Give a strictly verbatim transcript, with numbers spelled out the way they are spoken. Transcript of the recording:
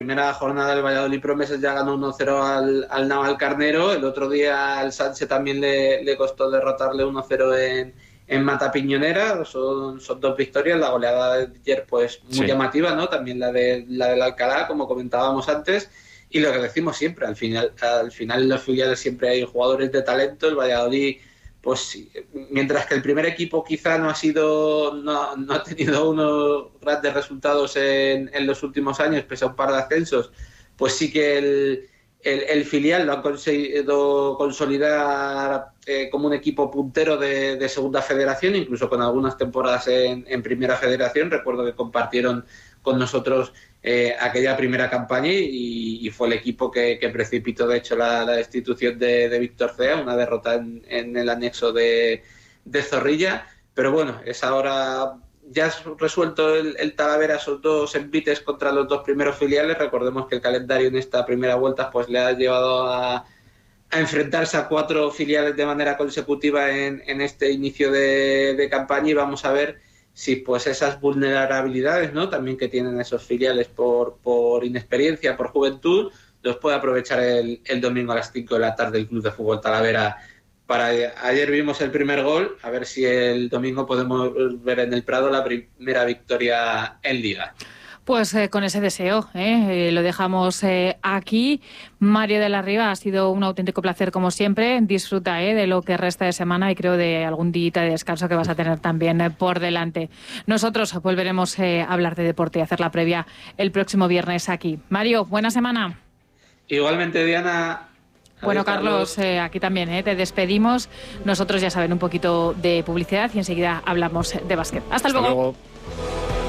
primera jornada del Valladolid Promesas ya ganó uno cero al, al Navalcarnero. El otro día al Sanse también le, le costó derrotarle uno cero en, en Matapiñonera. Son, son dos victorias. La goleada de ayer, pues muy Sí. llamativa, ¿no? También la, de, la del Alcalá, como comentábamos antes. Y lo que decimos siempre, al final, al final en los filiales siempre hay jugadores de talento. El Valladolid, pues mientras que el primer equipo quizá no ha sido, no, no ha tenido unos grandes resultados en, en los últimos años, pese a un par de ascensos, pues sí que el, el, el filial lo ha conseguido consolidar eh, como un equipo puntero de, de segunda federación, incluso con algunas temporadas en, en primera federación. Recuerdo que compartieron con nosotros eh, aquella primera campaña y, y fue el equipo que, que precipitó de hecho la, la destitución de, de Víctor Cea, una derrota en, en el anexo de, de Zorrilla. Pero bueno, es ahora ya has resuelto el, el Talavera esos dos envites contra los dos primeros filiales. Recordemos que el calendario en esta primera vuelta pues le ha llevado a, a enfrentarse a cuatro filiales de manera consecutiva en, en este inicio de, de campaña, y vamos a ver si pues esas vulnerabilidades, ¿no?, también que tienen esos filiales por, por inexperiencia, por juventud, los puede aprovechar el, el domingo a las cinco de la tarde el Club de Fútbol Talavera. Para, ayer vimos el primer gol, a ver si el domingo podemos ver en el Prado la primera victoria en Liga. Pues eh, con ese deseo, ¿eh? Eh, lo dejamos eh, aquí. Mario de la Riva, ha sido un auténtico placer como siempre. Disfruta eh, de lo que resta de semana y creo de algún día de descanso que vas a tener también eh, por delante. Nosotros volveremos eh, a hablar de deporte y hacer la previa el próximo viernes aquí. Mario, buena semana. Igualmente, Diana. Bueno, Carlos, eh, aquí también eh, te despedimos. Nosotros ya saben un poquito de publicidad y enseguida hablamos de básquet. Hasta, Hasta luego. luego.